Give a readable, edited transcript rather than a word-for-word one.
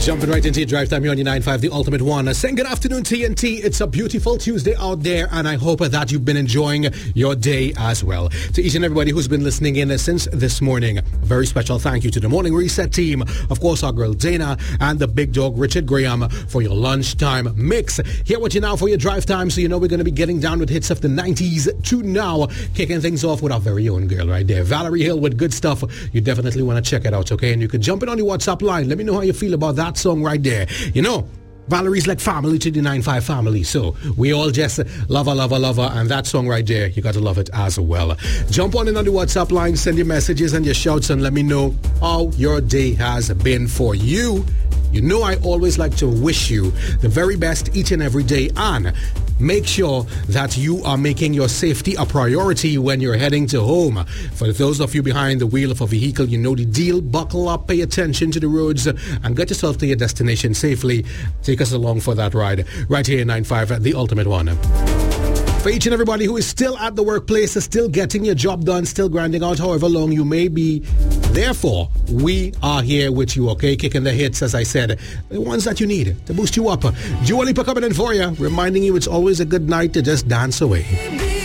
Jumping right into your drive time here on your 9-5, the ultimate one. Saying good afternoon, TNT. It's a beautiful Tuesday out there, and I hope that you've been enjoying your day as well. To each and everybody who's been listening in since this morning, a very special thank you to the Morning Reset team, of course, our girl Dana, and the big dog Richard Graham for your lunchtime mix. Here with you now for your drive time, so you know we're going to be getting down with hits of the 90s to now, kicking things off with our very own girl right there, Valerie Hill with Good Stuff. You definitely want to check it out, okay? And you can jump in on the WhatsApp line. Let me know how you feel about that song right there. You know, Valerie's like family to the 9-5 family, so we all just love her, and that song right there, you got to love it as well. Jump on in on the WhatsApp line, send your messages and your shouts, and let me know how your day has been for you. You know I always like to wish you the very best each and every day, and make sure that you are making your safety a priority when you're heading to home. For those of you behind the wheel of a vehicle, you know the deal. Buckle up, pay attention to the roads, and get yourself to your destination safely. Take us along for that ride right here in 9-5, the ultimate one. For each and everybody who is still at the workplace, still getting your job done, still grinding out however long you may be, therefore, we are here with you, okay? Kicking the hits, as I said, the ones that you need to boost you up. Dua Lipa coming in for you, reminding you it's always a good night to just dance away.